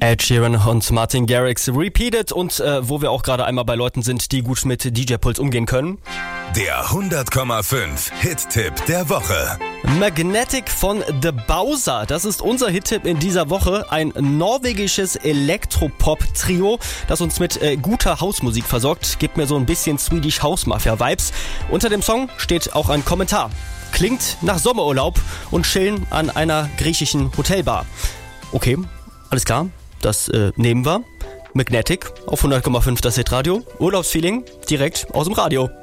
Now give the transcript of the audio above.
Ed Sheeran und Martin Garrix Repeated und wo wir auch gerade einmal bei Leuten sind, die gut mit DJ-Puls umgehen können. Der 100,5 Hit-Tipp der Woche. Magnetic von The Bowser, das ist unser Hit-Tipp in dieser Woche. Ein norwegisches Elektropop-Trio, das uns mit guter Hausmusik versorgt. Gibt mir so ein bisschen Swedish House Mafia-Vibes. Unter dem Song steht auch ein Kommentar. Klingt nach Sommerurlaub und Chillen an einer griechischen Hotelbar. Okay, alles klar, das nehmen wir. Magnetic auf 100,5 das Hitradio. Urlaubsfeeling direkt aus dem Radio.